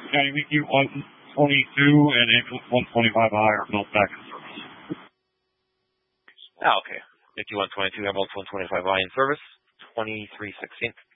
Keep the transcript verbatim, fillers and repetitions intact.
County V Q one twenty-two and ambulance one twenty-five I are both back in service. Ah, okay. V Q one twenty-two, ambulance one twenty-five I in service. twenty-three sixteen.